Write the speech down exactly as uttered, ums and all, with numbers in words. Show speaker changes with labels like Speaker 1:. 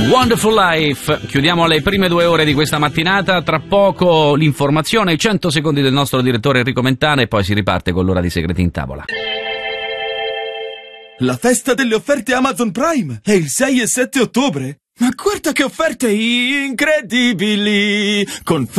Speaker 1: Wonderful Life. Chiudiamo le prime due ore di questa mattinata. Tra poco l'informazione, i cento secondi del nostro direttore Enrico Mentana, e poi si riparte con l'ora di Segreti in Tavola.
Speaker 2: La festa delle offerte Amazon Prime è il sei e sette ottobre. Ma guarda che offerte incredibili! Con